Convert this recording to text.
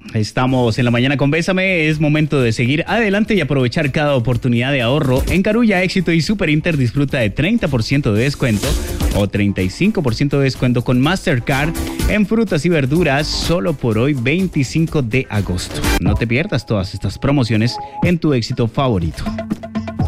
Estamos en la mañana con Bésame. Es momento de seguir adelante y aprovechar cada oportunidad de ahorro. En Carulla, Éxito y Super Inter disfruta de 30% de descuento o 35% de descuento con Mastercard en frutas y verduras solo por hoy, 25 de agosto. No te pierdas todas estas promociones en tu Éxito favorito.